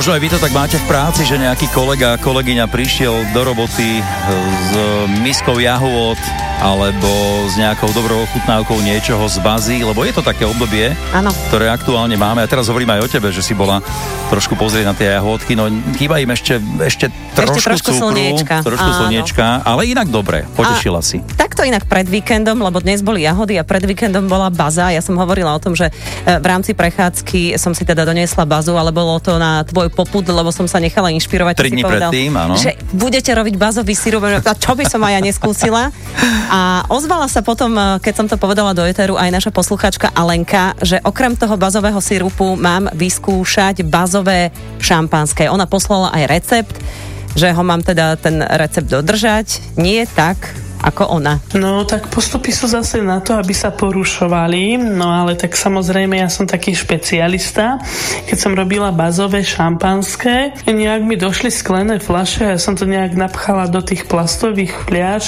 Možno aj vy to tak máte v práci, že nejaký kolega, kolegyňa prišiel do roboty s miskou jahôd alebo s nejakou dobrou ochutnávkou niečoho z bazy, lebo je to také obdobie, áno, ktoré aktuálne máme. A teraz hovorím aj o tebe, že si bola trošku pozrieť na tie jahôdky. No chýba im ešte trošku cukru, trošku slniečka, ale inak dobre, potešila si. Takto inak pred víkendom, lebo dnes boli jahody a pred víkendom bola baza. Ja som hovorila o tom, že v rámci prechádzky som si teda doniesla bazu, ale bolo to na tvoj popud, lebo som sa nechala inšpirovať. 3 dní predtým, áno. Že budete robiť bazový sirup, a čo by som aj ja neskúsila. A ozvala sa potom, keď som to povedala do éteru, aj naša poslucháčka Alenka, že okrem toho bazového sirupu mám vyskúšať bazové šampanské. Ona poslala aj recept, že ho mám teda ten recept dodržať. Nie tak, ako ona. No, tak postupy sú zase na to, aby sa porušovali, no ale tak samozrejme ja som taký špecialista. Keď som robila bazové šampanské, nejak mi došli sklené fľaše a ja som to nejak napchala do tých plastových fľaš.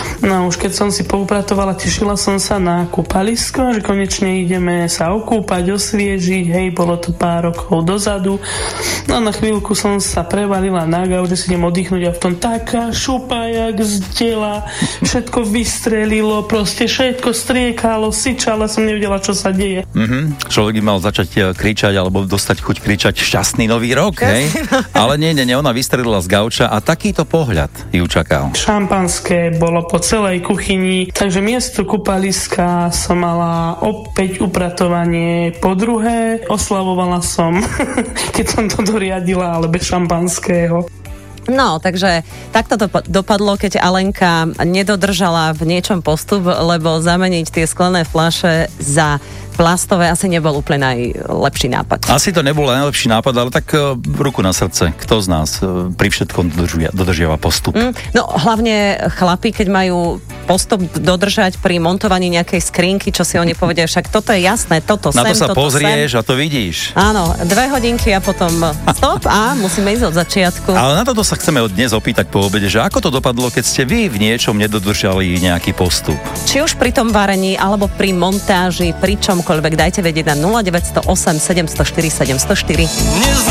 No už keď som si poupratovala, tešila som sa na kúpalisko, že konečne ideme sa okúpať, osviežiť, hej, bolo to pár rokov dozadu. No na chvíľku som sa prevalila na gauč, že si idem oddychnúť a v tom taká šupa jak z diela. Všetko vystrelilo, proste všetko striekalo, syčalo, som nevedela, čo sa deje. Človek by mal začať kričať alebo dostať chuť kričať šťastný nový rok, hej? Ale nie, ona vystrelila z gauča a takýto pohľad ju čakal. Šampanské bolo po celej kuchyni, takže miesto kúpaliska som mala opäť upratovanie. Po druhé, oslavovala som, keď som to doriadila, ale bez šampanského. No, takže takto to dopadlo, keď Alenka nedodržala v niečom postup, lebo zameniť tie sklené fľaše za plastové asi nebol úplne najlepší nápad. Asi to nebol najlepší nápad, ale tak ruku na srdce. Kto z nás pri všetkom dodržiava postup? No, hlavne chlapi, keď majú postup dodržať pri montovaní nejakej skrinky, čo si oni povedia, však toto je jasné, toto na sem, to sa toto pozrieš sem. A to vidíš. Áno, 2 hodinky a potom stop a musíme ísť od začiatku. Ale na toto sa chceme dnes opýtať po obede, že ako to dopadlo, keď ste vy v niečom nedodržali nejaký postup? Či už pri tom varení, alebo pri montáži, pri čomkoľvek, dajte vedieť na 0908 704 704.